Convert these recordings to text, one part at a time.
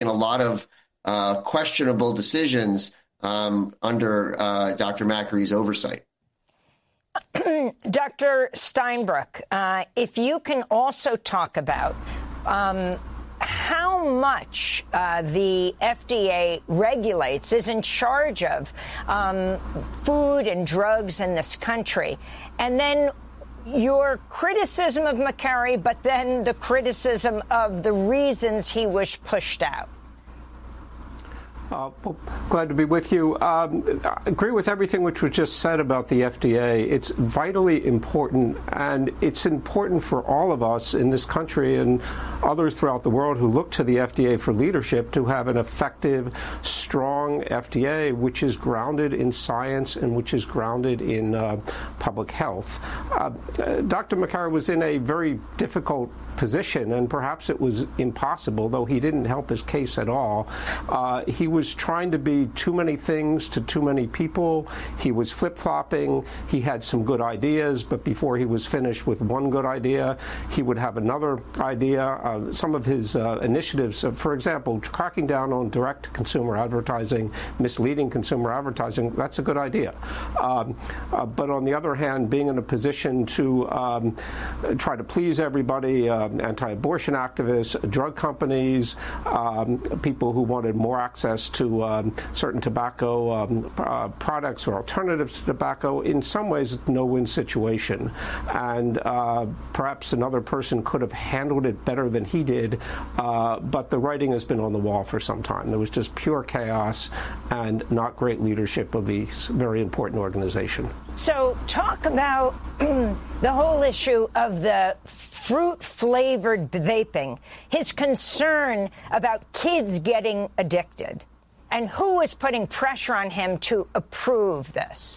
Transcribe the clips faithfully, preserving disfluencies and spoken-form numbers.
a lot of uh, questionable decisions um, under uh, Doctor Macary's oversight. Doctor Steinbruch, uh, if you can also talk about um, how much uh, the F D A regulates, is in charge of um, food and drugs in this country, and then your criticism of Makary, but then the criticism of the reasons he was pushed out. Uh, well, glad to be with you. Um, I agree with everything which was just said about the F D A. It's vitally important, and it's important for all of us in this country and others throughout the world who look to the F D A for leadership to have an effective, strong F D A which is grounded in science and which is grounded in uh, public health. Uh, Doctor Makary was in a very difficult position, and perhaps it was impossible, though he didn't help his case at all. Uh, he was trying to be too many things to too many people. He was flip-flopping. He had some good ideas, but before he was finished with one good idea, he would have another idea. Uh, some of his uh, initiatives, uh, for example, cracking down on direct-to-consumer advertising, misleading consumer advertising, that's a good idea. Um, uh, but on the other hand, being in a position to um, try to please everybody, uh, anti-abortion activists, drug companies, um, people who wanted more access to um, certain tobacco um, uh, products or alternatives to tobacco, in some ways, a no-win situation. And uh, perhaps another person could have handled it better than he did, uh, but the writing has been on the wall for some time. There was just pure chaos and not great leadership of this very important organization. So talk about the whole issue of the fruit-flavored vaping, his concern about kids getting addicted, and who is putting pressure on him to approve this?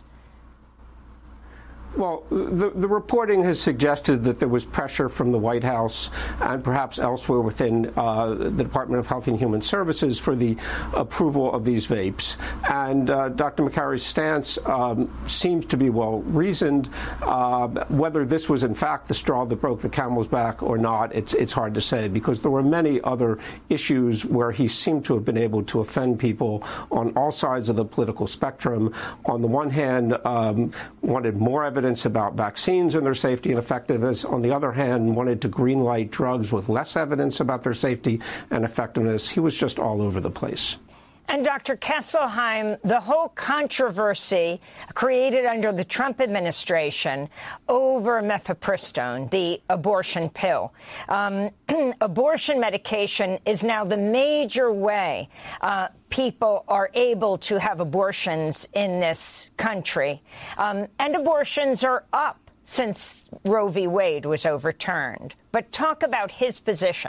Well, the, the reporting has suggested that there was pressure from the White House and perhaps elsewhere within uh, the Department of Health and Human Services for the approval of these vapes. And uh, Doctor Makary's stance um, seems to be well-reasoned. Uh, whether this was, in fact, the straw that broke the camel's back or not, it's, it's hard to say, because there were many other issues where he seemed to have been able to offend people on all sides of the political spectrum. On the one hand, um, wanted more evidence about vaccines and their safety and effectiveness. On the other hand, wanted to greenlight drugs with less evidence about their safety and effectiveness. He was just all over the place. And Doctor Kesselheim, the whole controversy created under the Trump administration over mifepristone, the abortion pill. Um, abortion medication is now the major way uh, people are able to have abortions in this country. Um, and abortions are up since Roe v. Wade was overturned. But talk about his position.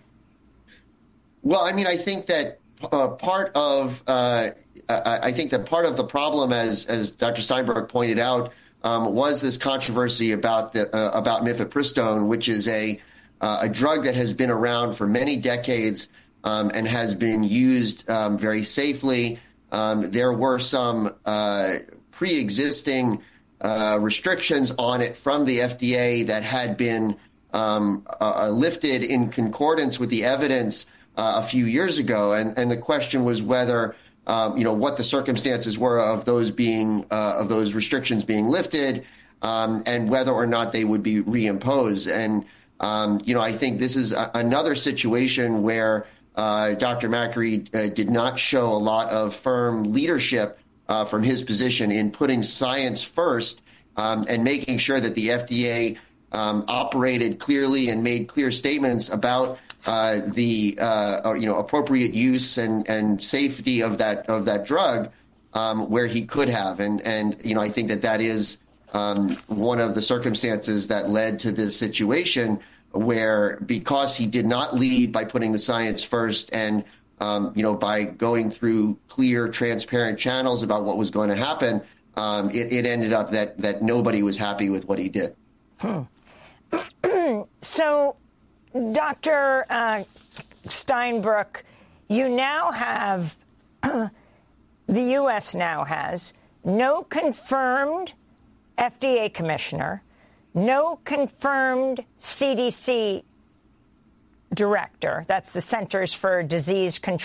Well, I mean, I think that Uh, part of, uh, I, I think that part of the problem, as as Doctor Steinbruch pointed out, um, was this controversy about the uh, about mifepristone, which is a uh, a drug that has been around for many decades um, and has been used um, very safely. Um, there were some uh, pre-existing uh, restrictions on it from the F D A that had been um, uh, lifted in concordance with the evidence Uh, a few years ago, and, and the question was whether, um, you know, what the circumstances were of those being uh, of those restrictions being lifted, um, and whether or not they would be reimposed. And um, you know, I think this is a, another situation where uh, Doctor Makary uh, did not show a lot of firm leadership uh, from his position in putting science first um, and making sure that the F D A um, operated clearly and made clear statements about Uh, the uh, you know appropriate use and, and safety of that of that drug um, where he could have, and and you know I think that that is um, one of the circumstances that led to this situation where, because he did not lead by putting the science first and um, you know by going through clear, transparent channels about what was going to happen, um, it, it ended up that that nobody was happy with what he did. Hmm. So, Doctor Uh, Steinbruch, you now have, the U S now has, no confirmed F D A commissioner, no confirmed C D C director, that's the Centers for Disease Control.